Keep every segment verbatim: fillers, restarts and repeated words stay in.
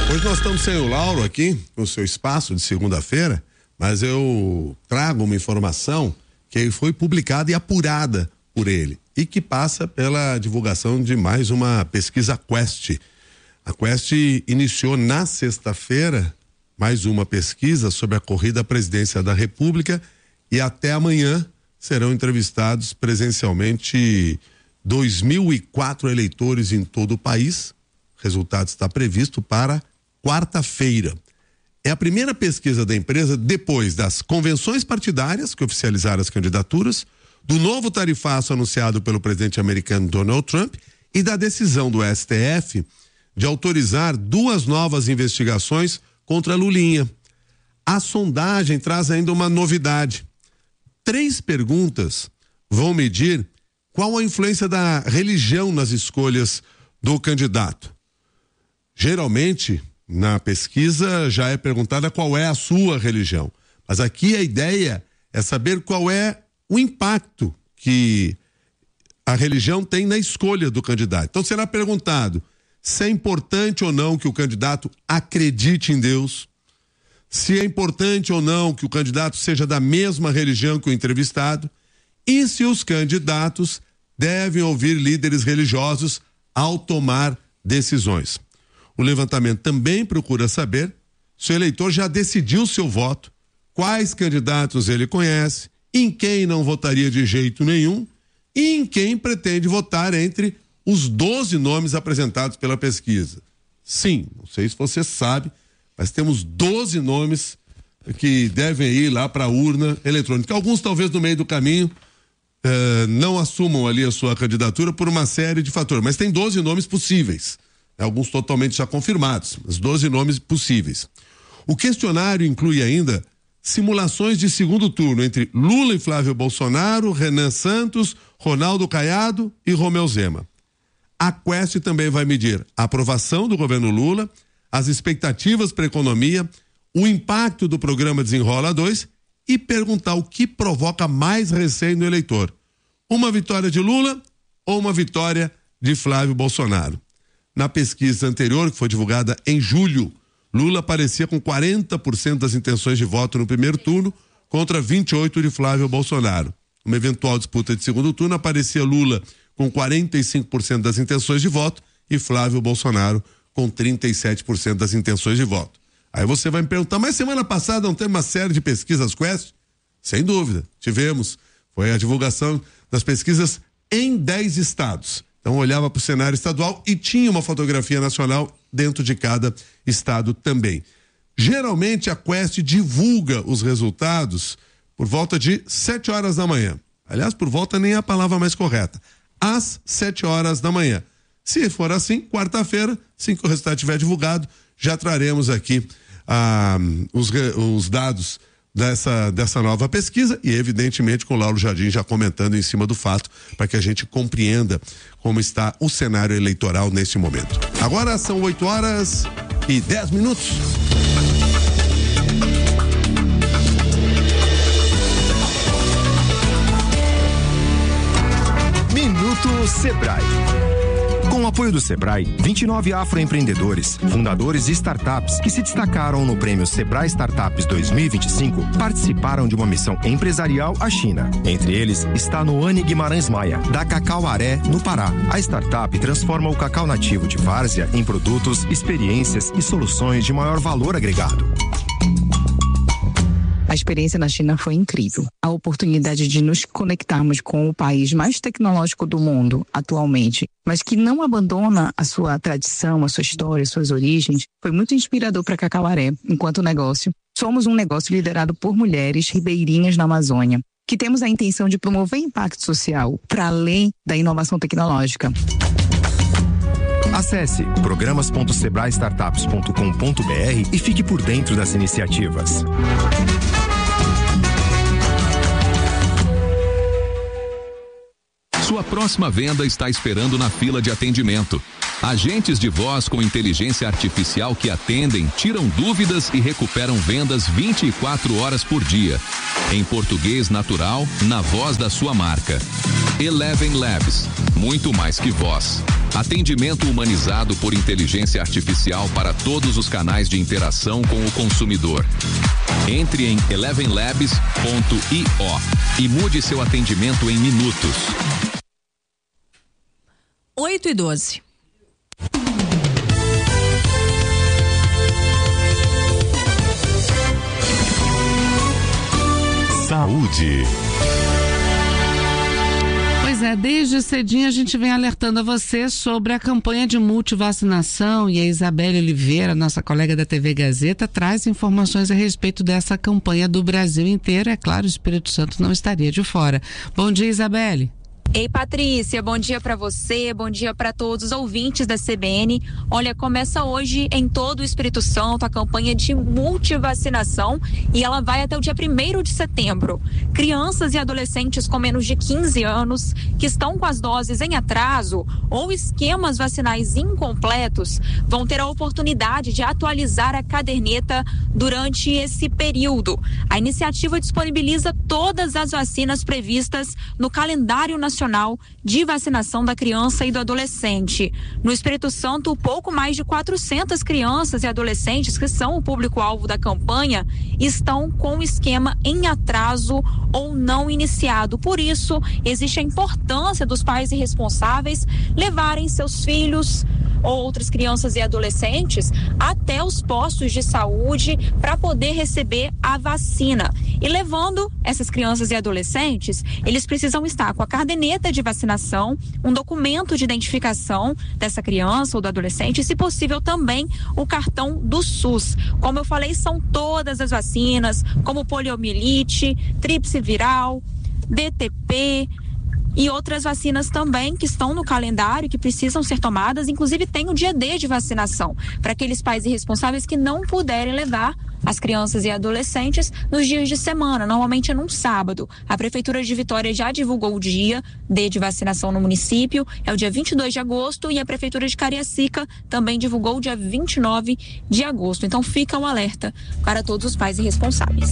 Hoje nós estamos sem o Lauro aqui, no seu espaço de segunda-feira, mas eu trago uma informação que foi publicada e apurada por ele e que passa pela divulgação de mais uma pesquisa Quest. A Quest iniciou na sexta-feira mais uma pesquisa sobre a corrida à presidência da República e até amanhã serão entrevistados presencialmente dois mil e quatro eleitores em todo o país. O resultado está previsto para quarta-feira. É a primeira pesquisa da empresa depois das convenções partidárias que oficializaram as candidaturas, do novo tarifaço anunciado pelo presidente americano Donald Trump e da decisão do S T F de autorizar duas novas investigações contra Lulinha. A sondagem traz ainda uma novidade. Três perguntas vão medir qual a influência da religião nas escolhas do candidato. Geralmente, na pesquisa já é perguntada qual é a sua religião, mas aqui a ideia é saber qual é o impacto que a religião tem na escolha do candidato. Então será perguntado se é importante ou não que o candidato acredite em Deus, se é importante ou não que o candidato seja da mesma religião que o entrevistado e se os candidatos devem ouvir líderes religiosos ao tomar decisões. O levantamento também procura saber se o eleitor já decidiu seu voto, quais candidatos ele conhece, em quem não votaria de jeito nenhum e em quem pretende votar entre os doze nomes apresentados pela pesquisa. Sim, não sei se você sabe, mas temos doze nomes que devem ir lá para a urna eletrônica. Alguns talvez no meio do caminho eh, não assumam ali a sua candidatura por uma série de fatores, mas tem doze nomes possíveis. Alguns totalmente já confirmados, mas doze nomes possíveis. O questionário inclui ainda simulações de segundo turno entre Lula e Flávio Bolsonaro, Renan Santos, Ronaldo Caiado e Romeu Zema. A Quest também vai medir a aprovação do governo Lula, as expectativas para a economia, o impacto do programa Desenrola dois e perguntar o que provoca mais receio no eleitor. Uma vitória de Lula ou uma vitória de Flávio Bolsonaro? Na pesquisa anterior, que foi divulgada em julho, Lula aparecia com quarenta por cento das intenções de voto no primeiro turno contra vinte e oito por cento de Flávio Bolsonaro. Uma eventual disputa de segundo turno, aparecia Lula com quarenta e cinco por cento das intenções de voto e Flávio Bolsonaro com trinta e sete por cento das intenções de voto. Aí você vai me perguntar, mas semana passada não teve uma série de pesquisas Quest? Sem dúvida, tivemos. Foi a divulgação das pesquisas em dez estados. Então olhava para o cenário estadual e tinha uma fotografia nacional dentro de cada estado também. Geralmente a Quest divulga os resultados por volta de sete horas da manhã. Aliás, por volta nem é a palavra mais correta. Às sete horas da manhã. Se for assim, quarta-feira, assim que o resultado estiver divulgado, já traremos aqui ah, os, os dados dessa, dessa nova pesquisa e, evidentemente, com o Lauro Jardim já comentando em cima do fato, para que a gente compreenda como está o cenário eleitoral nesse momento. Agora são oito horas e dez minutos. Minuto Sebrae. Com o apoio do Sebrae, vinte e nove afroempreendedores, fundadores de startups que se destacaram no prêmio Sebrae Startups dois mil e vinte e cinco, participaram de uma missão empresarial à China. Entre eles está Noane Guimarães Maia, da Cacauaré, no Pará. A startup transforma o cacau nativo de várzea em produtos, experiências e soluções de maior valor agregado. A experiência na China foi incrível. A oportunidade de nos conectarmos com o país mais tecnológico do mundo atualmente, mas que não abandona a sua tradição, a sua história, as suas origens, foi muito inspirador para Cacauaré enquanto negócio. Somos um negócio liderado por mulheres ribeirinhas na Amazônia, que temos a intenção de promover impacto social para além da inovação tecnológica. Acesse programas ponto sebrae startups ponto com ponto b r e fique por dentro das iniciativas. Sua próxima venda está esperando na fila de atendimento. Agentes de voz com inteligência artificial que atendem, tiram dúvidas e recuperam vendas vinte e quatro horas por dia. Em português natural, na voz da sua marca. Eleven Labs, muito mais que voz. Atendimento humanizado por inteligência artificial para todos os canais de interação com o consumidor. Entre em eleven labs ponto i o e mude seu atendimento em minutos. oito e doze. Saúde. Pois é, desde cedinho a gente vem alertando a você sobre a campanha de multivacinação e a Isabelle Oliveira, nossa colega da T V Gazeta, traz informações a respeito dessa campanha do Brasil inteiro. É claro, o Espírito Santo não estaria de fora. Bom dia, Isabelle. Ei, Patrícia, bom dia para você, bom dia para todos os ouvintes da C B N. Olha, começa hoje em todo o Espírito Santo a campanha de multivacinação e ela vai até o dia primeiro de setembro. Crianças e adolescentes com menos de quinze anos que estão com as doses em atraso ou esquemas vacinais incompletos vão ter a oportunidade de atualizar a caderneta durante esse período. A iniciativa disponibiliza todas as vacinas previstas no calendário nacional de vacinação da criança e do adolescente. No Espírito Santo, pouco mais de quatrocentas crianças e adolescentes, que são o público-alvo da campanha, estão com o esquema em atraso ou não iniciado. Por isso, existe a importância dos pais e responsáveis levarem seus filhos ou outras crianças e adolescentes até os postos de saúde para poder receber a vacina. E levando essas crianças e adolescentes, eles precisam estar com a caderneta de vacinação, um documento de identificação dessa criança ou do adolescente e, se possível, também o cartão do SUS. Como eu falei, são todas as vacinas, como poliomielite, tríplice viral, D T P, e outras vacinas também que estão no calendário, que precisam ser tomadas. Inclusive tem o dia D de vacinação para aqueles pais irresponsáveis que não puderem levar as crianças e adolescentes nos dias de semana, normalmente é num sábado. A Prefeitura de Vitória já divulgou o dia D de vacinação no município, é o dia vinte e dois de agosto, e a Prefeitura de Cariacica também divulgou o dia vinte e nove de agosto. Então fica o alerta para todos os pais irresponsáveis.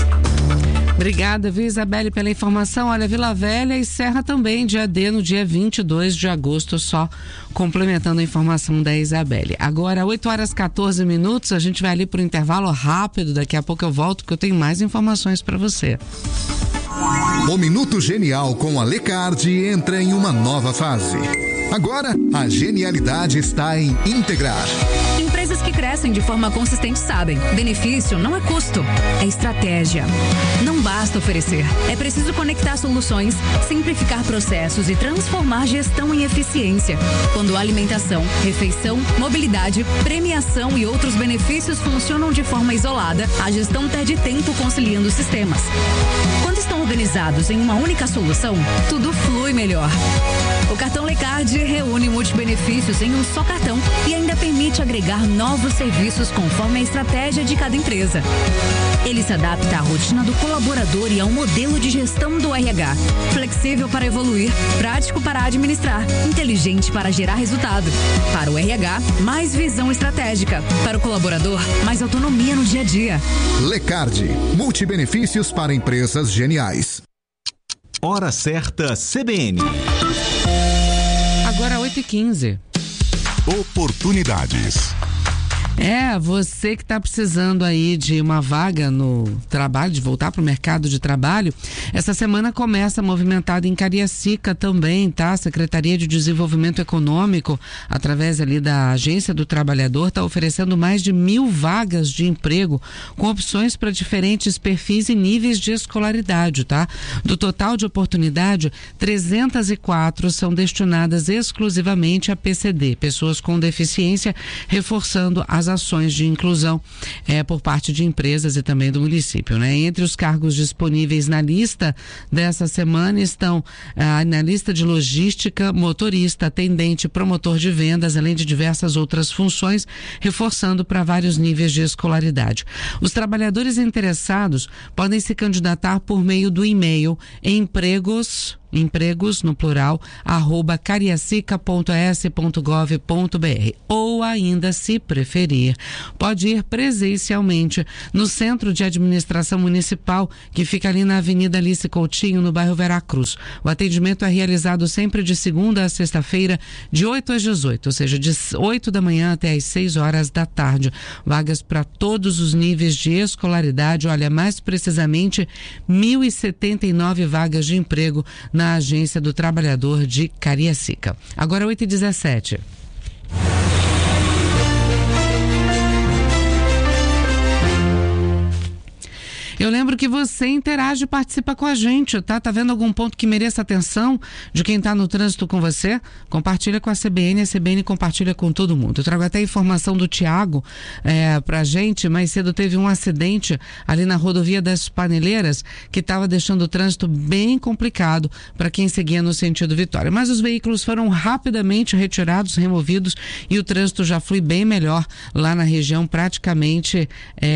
Obrigada, viu, Isabelle, pela informação. Olha, Vila Velha e Serra também, dia D, no dia vinte e dois de agosto, só complementando a informação da Isabelle. Agora, oito horas e quatorze minutos, a gente vai ali para o intervalo rápido, daqui a pouco eu volto, porque eu tenho mais informações para você. O Minuto Genial com a Lecard entra em uma nova fase. Agora, a genialidade está em integrar. Empresas que crescem de forma consistente sabem, benefício não é custo, é estratégia. Não basta oferecer, é preciso conectar soluções, simplificar processos e transformar gestão em eficiência. Quando alimentação, refeição, mobilidade, premiação e outros benefícios funcionam de forma isolada, a gestão perde tempo conciliando sistemas. Quando estão organizados em uma única solução, tudo flui melhor. O cartão Lecard reúne multibenefícios em um só cartão e ainda permite agregar novos serviços conforme a estratégia de cada empresa. Ele se adapta à rotina do colaborador e ao modelo de gestão do R H. Flexível para evoluir, prático para administrar, inteligente para gerar resultado. Para o R H, mais visão estratégica. Para o colaborador, mais autonomia no dia a dia. Lecard, multibenefícios para empresas geniais. Hora certa C B N. Agora oito e quinze. Oportunidades. É, você que está precisando aí de uma vaga no trabalho, de voltar para o mercado de trabalho, essa semana começa movimentada em Cariacica também, tá? A Secretaria de Desenvolvimento Econômico, através ali da Agência do Trabalhador, está oferecendo mais de mil vagas de emprego com opções para diferentes perfis e níveis de escolaridade, tá? Do total de oportunidade, trezentas e quatro são destinadas exclusivamente a P C D, pessoas com deficiência, reforçando as ações de inclusão é, por parte de empresas e também do município, né? Entre os cargos disponíveis na lista dessa semana estão ah, na lista de logística, motorista, atendente, promotor de vendas, além de diversas outras funções, reforçando para vários níveis de escolaridade. Os trabalhadores interessados podem se candidatar por meio do e-mail empregos empregos, no plural, arroba cariacica ponto s ponto gov ponto br. Ou ainda, se preferir, pode ir presencialmente no Centro de Administração Municipal, que fica ali na Avenida Alice Coutinho, no bairro Veracruz. O atendimento é realizado sempre de segunda a sexta-feira, de oito às dezoito, ou seja, de oito da manhã até às seis horas da tarde. Vagas para todos os níveis de escolaridade, olha, mais precisamente mil e setenta e nove vagas de emprego na Agência do Trabalhador de Cariacica. Agora oito e dezessete. Eu lembro que você interage e participa com a gente, tá? Tá vendo algum ponto que mereça atenção de quem tá no trânsito com você? Compartilha com a C B N, a C B N compartilha com todo mundo. Eu trago até a informação do Tiago é, pra gente. Mais cedo teve um acidente ali na rodovia das Paneleiras que estava deixando o trânsito bem complicado para quem seguia no sentido Vitória. Mas os veículos foram rapidamente retirados, removidos e o trânsito já flui bem melhor lá na região, praticamente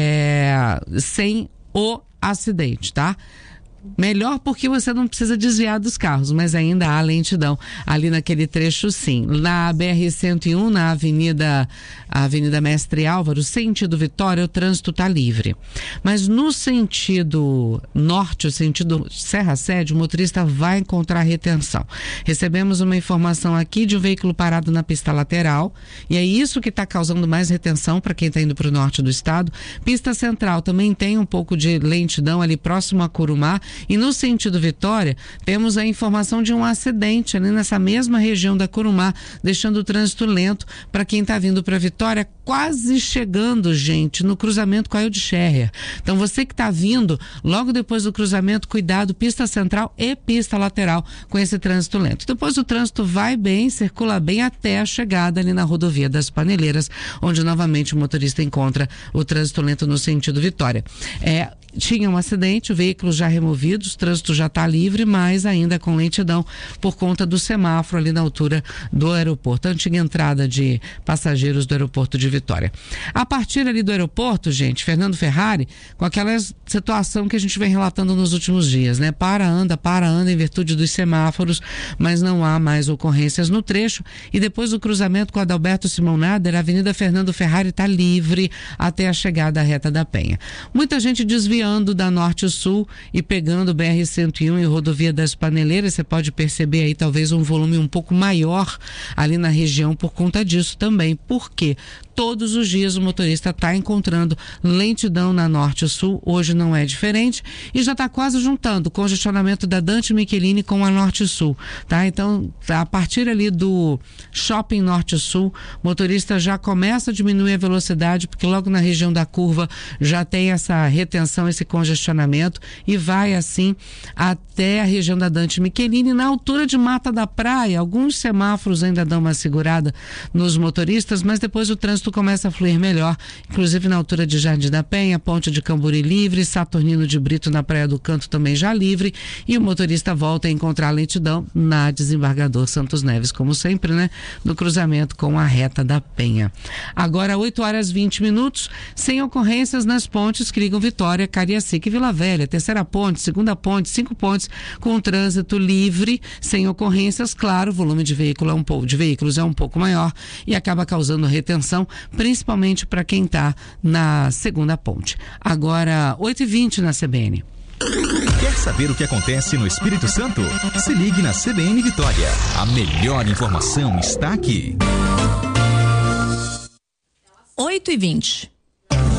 é, sem o acidente, tá? Melhor porque você não precisa desviar dos carros, mas ainda há lentidão ali naquele trecho, sim. Na B R cento e um, na Avenida, a Avenida Mestre Álvaro, sentido Vitória, o trânsito está livre. Mas no sentido norte, o sentido Serra Sede, o motorista vai encontrar retenção. Recebemos uma informação aqui de um veículo parado na pista lateral, e é isso que está causando mais retenção para quem está indo para o norte do estado. Pista central também tem um pouco de lentidão ali próximo a Curumá. E no sentido Vitória, temos a informação de um acidente ali nessa mesma região da Curumá, deixando o trânsito lento para quem está vindo para Vitória, quase chegando, gente, no cruzamento com a Eudes Scherrer. Então você que está vindo, logo depois do cruzamento, cuidado, pista central e pista lateral com esse trânsito lento. Depois o trânsito vai bem, circula bem até a chegada ali na rodovia das Paneleiras, onde novamente o motorista encontra o trânsito lento no sentido Vitória. É, tinha um acidente, o veículo já removido, o trânsito já está livre, mas ainda com lentidão por conta do semáforo ali na altura do aeroporto, a antiga entrada de passageiros do aeroporto de Vitória. A partir ali do aeroporto, gente, Fernando Ferrari, com aquela situação que a gente vem relatando nos últimos dias, né? Para, anda, para, anda em virtude dos semáforos, mas não há mais ocorrências no trecho. E depois do cruzamento com a Adalberto Simão Nader, a Avenida Fernando Ferrari está livre até a chegada à Reta da Penha. Muita gente desvia ando da Norte-Sul e pegando B R cento e um e rodovia das Paneleiras, você pode perceber aí talvez um volume um pouco maior ali na região por conta disso também, porque todos os dias o motorista está encontrando lentidão na Norte-Sul, hoje não é diferente e já está quase juntando o congestionamento da Dante Michelini com a Norte-Sul, tá? Então, a partir ali do Shopping Norte-Sul, o motorista já começa a diminuir a velocidade, porque logo na região da curva já tem essa retenção, esse congestionamento, e vai assim até a região da Dante Michelini. Na altura de Mata da Praia, alguns semáforos ainda dão uma segurada nos motoristas, mas depois o trânsito começa a fluir melhor, inclusive na altura de Jardim da Penha, Ponte de Camburi livre, Saturnino de Brito na Praia do Canto também já livre, e o motorista volta a encontrar lentidão na Desembargador Santos Neves, como sempre, né? No cruzamento com a Reta da Penha. Agora oito horas e vinte minutos, sem ocorrências nas pontes que ligam Vitória, Cariacica e Vila Velha. Terceira ponte, segunda ponte, cinco pontes com o trânsito livre, sem ocorrências. Claro, o volume de, veículo é um pouco, de veículos é um pouco maior e acaba causando retenção, principalmente para quem está na segunda ponte. Agora, oito e vinte na C B N. Quer saber o que acontece no Espírito Santo? Se ligue na C B N Vitória. A melhor informação está aqui. oito e vinte.